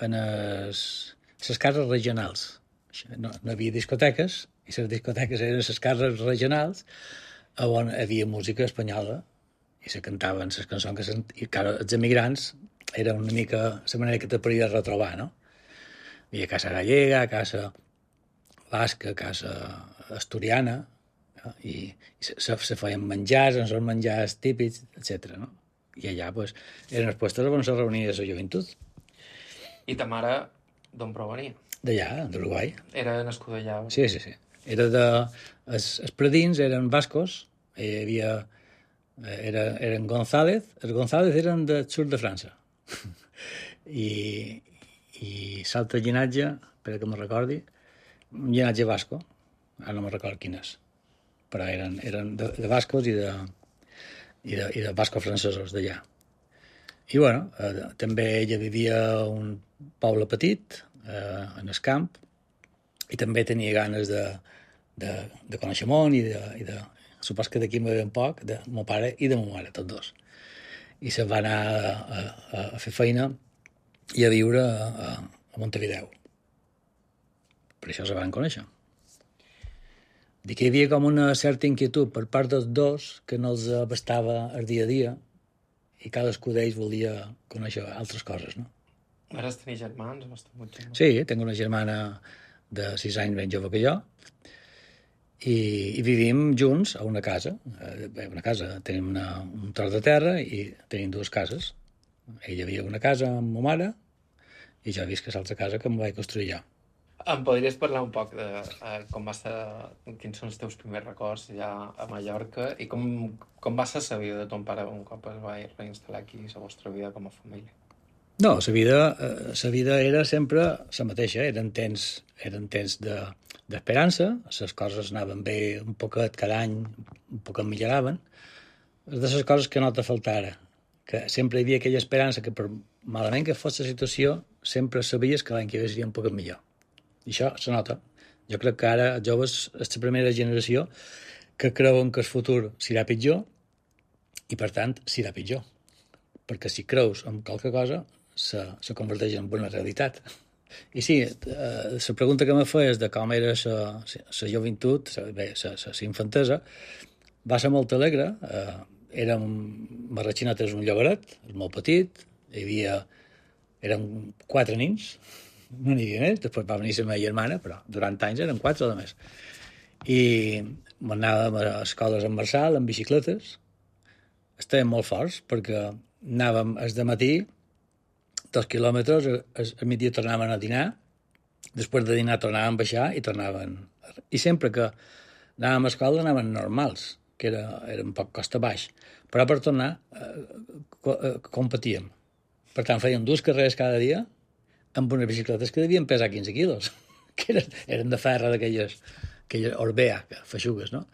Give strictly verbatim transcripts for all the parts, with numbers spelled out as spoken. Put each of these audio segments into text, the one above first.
en les cases regionals. No, no havia discoteques, i les discoteques eren les cases regionals on hi havia música espanyola i se cantaven les cançons que sent... I, clar, els emigrants era una mica la manera que te podies retrobar, no? Hi havia casa gallega, casa basca, casa asturiana, no? I, i se, se feien menjars, en són menjars típics, etcètera. No? I allà pues, eren els puestos on se reunia la joventut. I ta mare d'on provenia? D'allà, d'Uruguai. Era nascuda allà? Sí, sí, sí. Era de... Els, els predins eren bascos, hi havia... Era, eren González, els González eren del sud de França. I, i l'altre llinatge, per que me recordi, un llinatge basco, ara no me recordo quin és, però eren, eren de, de bascos i de, i de, i de bascos francesos d'allà. I bueno, eh, també ella vivia a un poble petit, eh, en el camp, i també tenia ganes de, de, de conèixer món i de, i de supos que d'aquí me ve un poc, de mon pare i de mon mare, tots dos. I se'n va anar a, a, a fer feina i a viure a, a Montevideo. Per això se van conèixer. Dic que hi havia com una certa inquietud per part dels dos que no els abastava el dia a dia i cadascú d'ells volia conèixer altres coses, no? Vas tenir germans? Vas tenir molts germans? Sí, tinc una germana de sis anys ben jove que jo i, i vivim junts a una casa. Bé, una casa, tenim una, un tros de terra i tenim dues cases. Ella havia una casa amb ma mare i jo visc a l'altra casa que em vaig construir jo. Em podries parlar un poc de uh, com va ser, quins són els teus primers records allà a Mallorca i com, com va ser la vida de ton pare un cop es va reinstal·lar aquí, la vostra vida com a família? No, la vida, eh, la vida era sempre la mateixa, eren temps, eren temps de, d'esperança, les coses anaven bé un poquet cada any, un poquet milloraven, és de les coses que no te faltara, que sempre hi havia aquella esperança que per malament que fos la situació, sempre sabies que l'any que ve seria un poquet millor. I això se nota. Jo crec que ara els joves és la primera generació que creuen que el futur serà pitjor i, per tant, serà pitjor. Perquè si creus en qualque cosa, se, se converteix en una realitat. I sí, eh, la pregunta que me feies de com era la joventut, bé, la infantesa, va ser molt alegre. Eh, érem Marratxinat és un llogaret, és molt petit, hi havia... érem quatre nins, no n'hi havia més, després va venir la meva germana, però durant anys eren quatre o més. I anàvem a escoles en Marçal, amb bicicletes. Estàvem molt forts, perquè anàvem al dematí, dos quilòmetres, al migdia tornàvem a dinar, després de dinar tornàvem a baixar i tornàvem... I sempre que anàvem a escola anàvem normals, que era, era un poc costa baix, però per tornar eh, competíem. Per tant, fèiem dues carreres cada dia amb unes bicicletes que devien pesar quinze quilos, que eren, eren de ferra d'aquelles, aquelles Orbea, feixugues, no?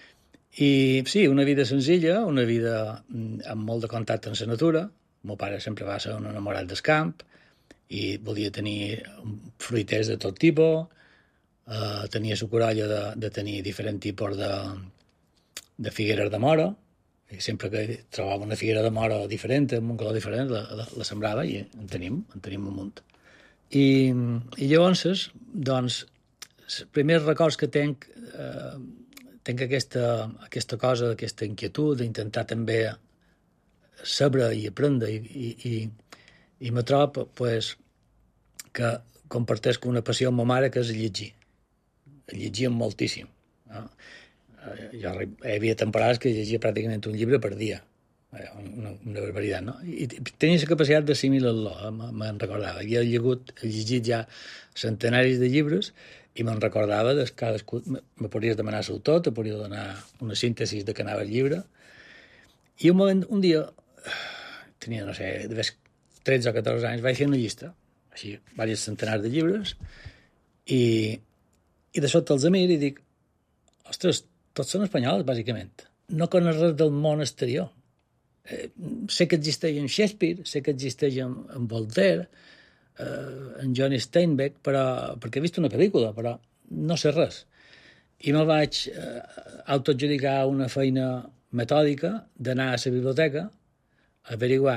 I sí, una vida senzilla, una vida amb molt de contacte amb la natura. El meu pare sempre va ser un enamorat del camp i volia tenir fruiters de tot tipus, eh, tenia la corolla de, de tenir diferents tipus de, de figueres de mora, i sempre que trobava una figuera de mora diferent, amb un color diferent, la, la, la sembrava i en tenim, en tenim un munt. I, i llavors, doncs, els primers records que tenc, eh, tenc aquesta, aquesta cosa, aquesta inquietud d'intentar també saber i aprendre i, i, i, i me trobo pues, que comparteix una passió amb ma mare que és llegir. Llegíem moltíssim. No? Jo hi havia temporades que llegia pràcticament un llibre per dia. Una, una barbaritat, no? I tenia la capacitat d'assimilar-lo, me'n recordava. Havia llegut, llegit ja centenaris de llibres i me'n recordava de cadascú. Me podries demanar l'autor, te podria donar una síntesi de què anava el llibre. I un moment, un dia, tenia, no sé, de tretze o catorze anys, vaig fer una llista, així, diversos centenars de llibres, i, i de sota els miro i dic, ostres, tots són espanyols, bàsicament. No conec res del món exterior. Eh, sé que existeix en Shakespeare, sé que existeix en, en Voltaire, eh, en John Steinbeck, però, perquè he vist una pel·lícula, però no sé res. I me vaig eh, autoadjudicar una feina metòdica d'anar a la biblioteca a averiguar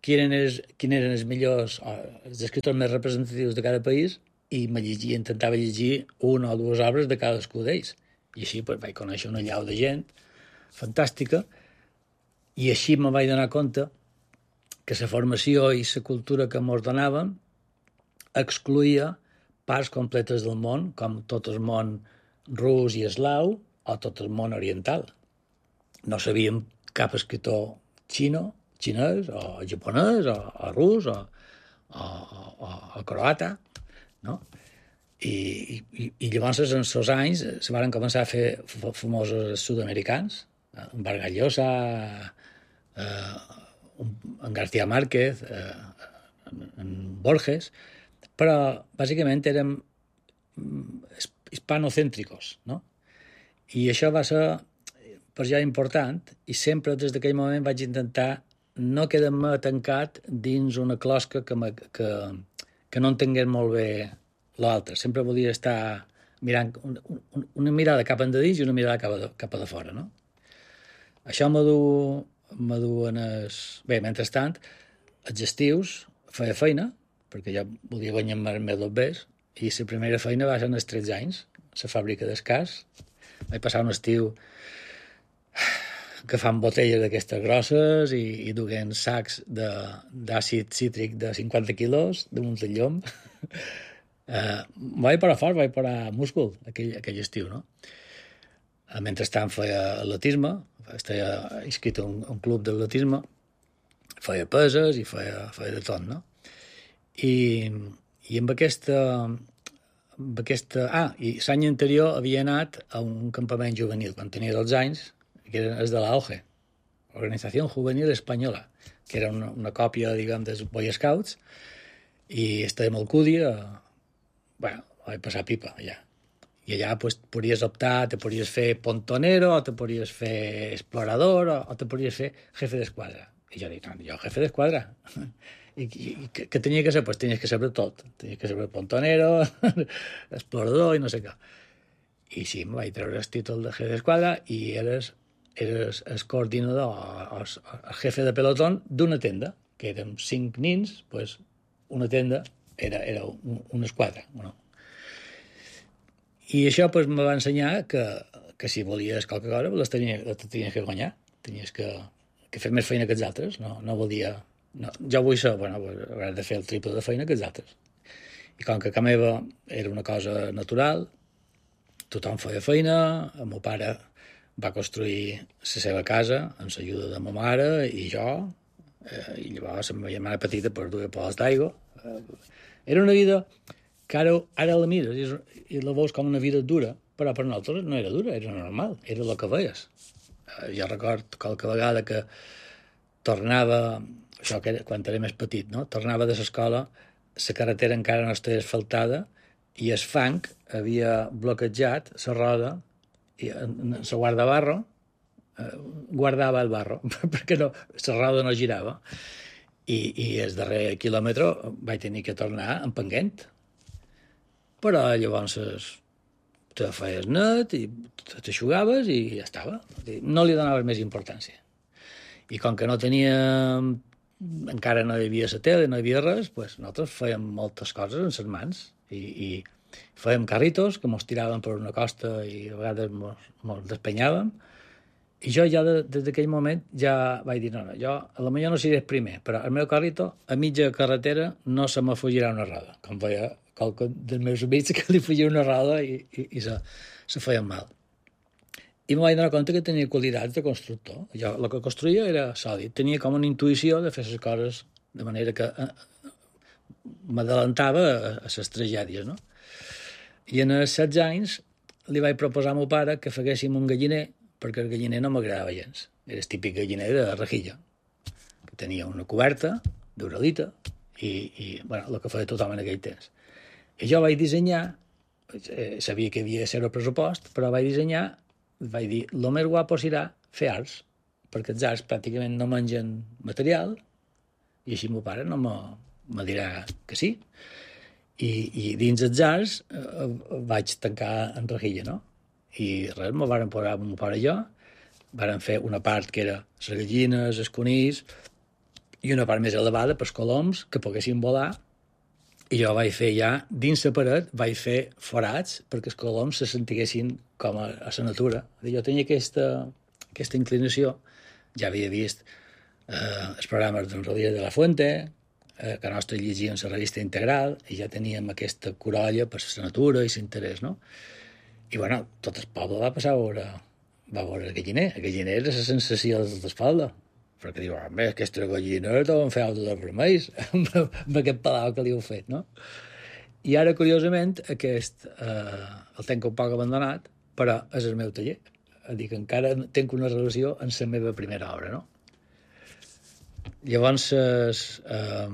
quins eren els, quins eren els millors, els escriptors més representatius de cada país, i me llegia, intentava llegir una o dues obres de cadascú d'ells. I així pues, vaig conèixer una llau de gent fantàstica, i així me vaig donar compte que la formació i la cultura que ens donàvem excluïa parts completes del món, com tot el món rus i eslau o tot el món oriental. No sabíem cap escriptor xino, xinès o japonès o, o rus o, o, o, o croata, no? I, i, i llavors en aquests anys se van començar a fer famosos sud-americans, en Vargas Llosa, eh, en García Márquez, eh, en, en Borges, però bàsicament érem hispanocèntricos, no? I això va ser per ja important, i sempre des d'aquell moment vaig intentar no quedar-me tancat dins una closca que, me, que, que no entengués molt bé l'altre. Sempre volia estar mirant un, un, una mirada cap endins i una mirada cap a, cap a de fora, no? Això me du, me du en es... Bé, mentrestant, els estius feia feina, perquè ja volia guanyar-me més dos bes, i la primera feina va ser als tretze anys, a la fàbrica d'escàs. Vaig passar un estiu que fan botelles d'aquestes grosses i, i duguent sacs d'àcid cítric de cinquanta quilos damunt del llom. eh, vaig parar fort, vaig parar múscul aquell, aquell estiu, no? Mentrestant feia atletisme, estava inscrit a un, un club d'atletisme, feia peses i feia, feia de tot, no? I, i amb aquesta... Amb aquesta... Ah, i l'any anterior havia anat a un campament juvenil, quan tenia dotze anys, que era el de la O G E, Organizació Juvenil Espanyola, que era una, una còpia, diguem, dels Boy Scouts, i estàvem al Cudi, a... bueno, vaig passar pipa allà. I allà pues, podries optar, te podries fer pontonero, o te podries fer explorador, o, o te podries fer jefe d'esquadra. I jo dic, no, jo jefe d'esquadra. I, i, i què tenia que ser? Pues tenies que saber tot. Tenies que saber pontonero, explorador i no sé què. I sí, em vaig treure el títol de jefe d'esquadra i eres, eres el coordinador, el, el jefe de pelotón d'una tenda, que érem cinc nins, pues una tenda era, era un, una esquadra, no? I això pues, me va ensenyar que, que si volies qualque cosa, les tenies, les tenies que guanyar, tenies que, que fer més feina que els altres, no, no volia... No, jo vull ser, bueno, hauré de fer el triple de feina que els altres. I com que a casa meva era una cosa natural, tothom feia feina, el meu pare va construir la seva casa amb l'ajuda de ma mare i jo, eh, i llavors la meva germana petita per duia pols d'aigua. Eh, era una vida que ara, ara la mires i, i la veus com una vida dura, però per nosaltres no era dura, era normal, era el que veies. Eh, jo record qualque vegada que tornava... Això que era, quan era més petit, no? Tornava de l'escola, la carretera encara no estava asfaltada i el fang havia bloquejat la roda i la guardabarro eh, guardava el barro perquè no, la roda no girava i, i el darrer quilòmetre vaig tenir que tornar empenguent. Però llavors te feies net i t'aixugaves i ja estava. No li donaves més importància. I com que no tenia... encara no hi havia la tele, no hi havia res, pues nosaltres fèiem moltes coses en les mans i, i fèiem carritos que mos tiraven per una costa i a vegades mos, mos despenyàvem i jo ja de, des d'aquell moment ja vaig dir, no, no, jo a la millor no seré el primer, però el meu carrito a mitja carretera no se m'afugirà una roda, com feia qualque dels meus amics que li fugia una roda i, i, i se, se feien mal. I me vaig donar compte que tenia qualitats de constructor. Jo el que construïa era sòlid. Tenia com una intuïció de fer les coses de manera que eh, m'adelantava a, a les tragèdies, no? I en els setze anys li vaig proposar al meu pare que feguéssim un galliner, perquè el galliner no m'agradava gens. Era el típic galliner de rejilla, que tenia una coberta d'uralita i, i bueno, el que feia tothom en aquell temps. I jo vaig dissenyar, eh, sabia que havia de ser el pressupost, però vaig dissenyar vaig dir, el més guapo serà fer arts, perquè els arts pràcticament no mengen material, i així el meu pare no me, me dirà que sí. I, i dins els arts eh, vaig tancar en rejilla, no? I res, me varen posar el meu pare i jo, varen fer una part que era les gallines, els conills, i una part més elevada pels coloms que poguessin volar, i jo vaig fer ja, dins la paret, vaig fer forats perquè els coloms se sentiguessin com a, a la natura. Jo tenia aquesta, aquesta inclinació, ja havia vist eh, els programes d'en Rodríguez de la Fuente, eh, que nostre llegíem la revista Integral, i ja teníem aquesta corolla per la natura i l'interès, no? I, bueno, tot el poble va passar a veure, va veure el galliner. El galliner era la sensació d'espalda, perquè diu, home, aquesta gallina deuen fer altres dels vermells, amb aquest palau que li heu fet, no? I ara, curiosament, aquest eh, el tenc un poc abandonat, però és el meu taller. És dir, que encara tinc una relació amb la meva primera obra, no? Llavors, eh,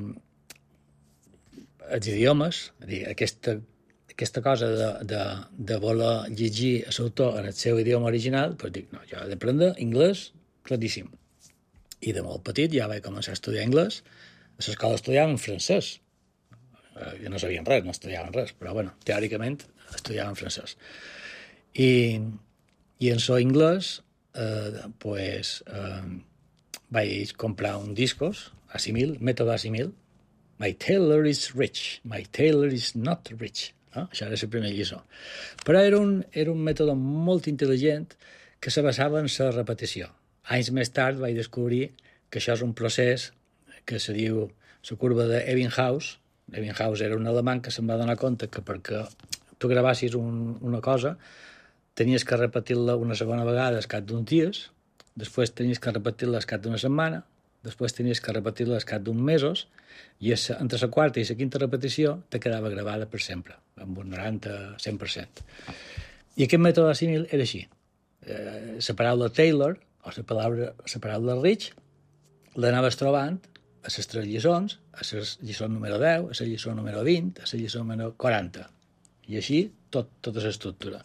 els idiomes, és dir, aquesta, aquesta cosa de, de, de voler llegir a l'autor en el seu idioma original, doncs dic, no, jo he d'aprendre anglès claríssim. I de molt petit ja vaig començar a estudiar anglès. A l'escola estudiàvem francès. Eh, jo no sabien res, no estudiaven res, però, bueno, teòricament estudiàvem francès. I, i en so anglès, eh, pues, eh, vaig comprar un discos, Asimil, mètode Asimil. My tailor is rich, my tailor is not rich. Eh? Això era la primera lliçó. Però era un, era un mètode molt intel·ligent que se basava en la repetició. Anys més tard vaig descobrir que això és un procés que se diu la curva d'Ebbinghaus. Ebbinghaus era un alemany que se'n va donar compte que perquè tu gravassis un, una cosa tenies que repetir-la una segona vegada al cap d'uns dies, després tenies que repetir-la al cap d'una setmana, després tenies que repetir-la al cap d'uns mesos, i entre la quarta i la quinta repetició te quedava gravada per sempre, amb un noranta a cent per cent. I aquest mètode Asimil era així. Eh, la paraula Taylor o la paraula, la paraula rich, l'anaves trobant a les tres lliçons, a la lliçó número deu, a la lliçó número vint, a la lliçó número quaranta. I així tot, tota l'estructura.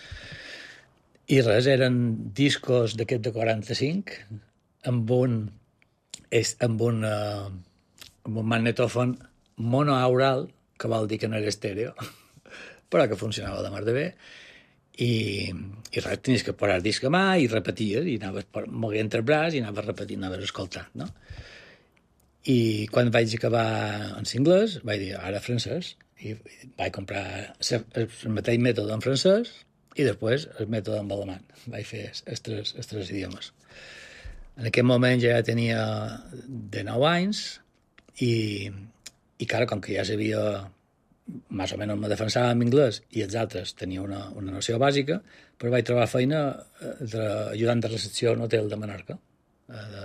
I res, eren discos d'aquest de quaranta-cinc amb un, és, amb un, uh, amb un magnetòfon monoaural, que vol dir que no era estèreo, però que funcionava de mar de bé. I, i res, tenies que posar el disc a mà i repeties, i anaves moguent el braç i anaves repetint, anaves escoltant, no? I quan vaig acabar en anglès, vaig dir, ara francès, i vaig comprar el mateix mètode en francès i després el mètode en alemany. Vaig fer els tres, els tres idiomes. En aquest moment ja tenia dinou anys i, i clar, com que ja sabia més o menys me defensava en anglès i els altres tenia una, una noció bàsica, però vaig trobar feina ajudant de recepció a un hotel de Menorca, a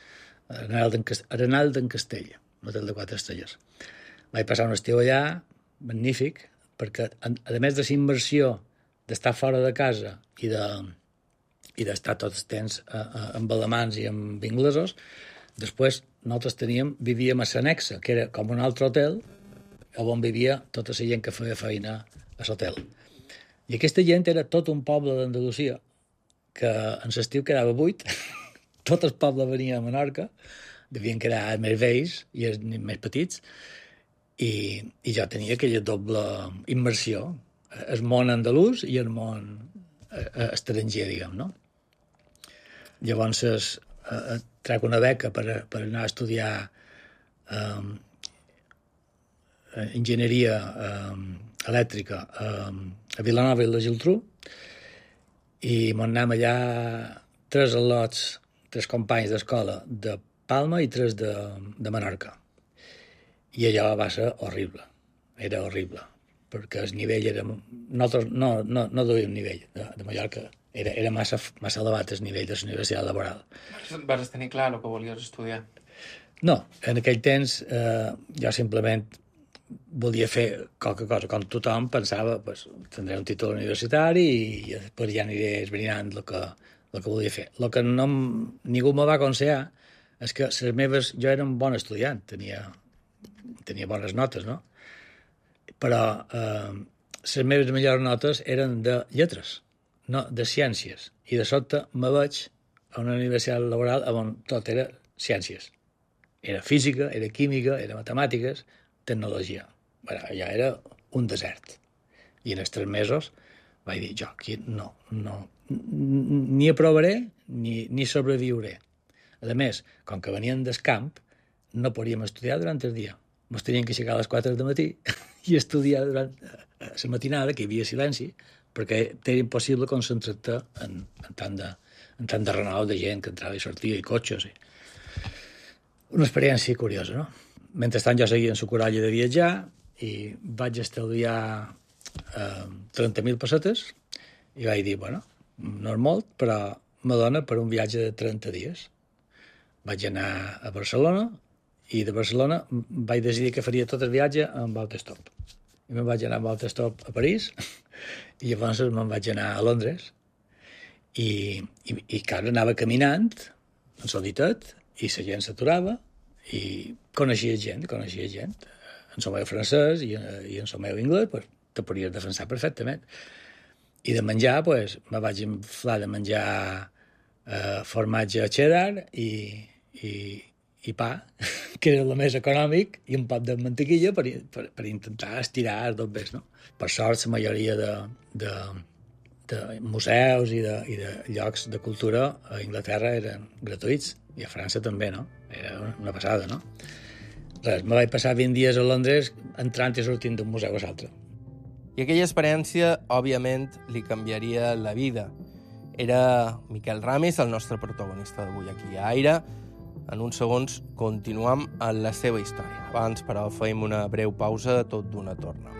Arenal d'en Castell, un hotel de quatre estrelles. Vaig passar un estiu allà, magnífic, perquè a, a més de la immersió d'estar fora de casa i de i d'estar tots els temps a, a, amb alemans i amb inglesos, després nosaltres teníem, vivíem a l'annexa, que era com un altre hotel, on vivia tota la gent que feia feina a l'hotel. I aquesta gent era tot un poble d'Andalusia, que en l'estiu quedava buit, tot el poble venia a Menorca, devien quedar més vells i els més petits, i, i jo tenia aquella doble immersió, el món andalús i el món estranger, diguem, no? Llavors, eh, trec una beca per, per anar a estudiar eh, enginyeria eh, elèctrica eh, a Vilanova i la Geltrú, i m'on anem allà tres al·lots, tres companys d'escola de Palma i tres de, de Menorca. I allò va ser horrible, era horrible, perquè el nivell era... Nosaltres no, no, no duíem nivell de, de Mallorca, era, era massa, massa elevat el nivell de la universitat laboral. Vas tenir clar el que volies estudiar? No, en aquell temps eh, jo simplement volia fer qualque cosa, com tothom pensava, pues, tindré un títol universitari i després ja aniré esbrinant el que, el que volia fer. El que no, ningú me va aconsellar és que les meves... Jo era un bon estudiant, tenia, tenia bones notes, no? Però eh, les meves millors notes eren de lletres, no de ciències. I de sobte me veig a una universitat laboral on tot era ciències. Era física, era química, era matemàtiques, tecnologia. Bueno, allà era un desert. I en els tres mesos vaig dir, jo aquí no, no, ni aprovaré ni, ni sobreviuré. A més, com que venien del camp, no podíem estudiar durant el dia. Ens teníem que aixecar a les quatre del matí i estudiar durant la matinada, que hi havia silenci, perquè era impossible concentrar-te en, en, tant de, en tant de renou de gent que entrava i sortia, i cotxes. I... Una experiència curiosa, no? Mentrestant jo seguia en la coralla de viatjar i vaig estalviar eh, trenta mil pessetes i vaig dir, bueno, no és molt, però me dona per un viatge de trenta dies. Vaig anar a Barcelona i de Barcelona vaig decidir que faria tot el viatge amb autostop. I me'n vaig anar amb autostop a París i llavors me'n vaig anar a Londres i, i, i clar, anava caminant en solitat i la gent s'aturava i coneixia gent, coneixia gent en el meu francès i, i en el meu anglès, pues, te podies defensar perfectament. I de menjar, pues, me vaig inflar de menjar eh, formatge cheddar i, i, i pa, que era el més econòmic, i un pot de mantequilla per, per, per intentar estirar els dos bes, no? Per sort, la majoria de, de, de museus i de, i de llocs de cultura a Anglaterra eren gratuïts, i a França també, no? Era una passada, no? Res, me vaig passar vint dies a Londres entrant i sortint d'un museu a l'altre. I aquella experiència, òbviament, li canviaria la vida. Era Miquel Ramis, el nostre protagonista d'avui aquí a Aire. En uns segons continuam amb la seva història. Abans, però, feim una breu pausa tot d'una torna.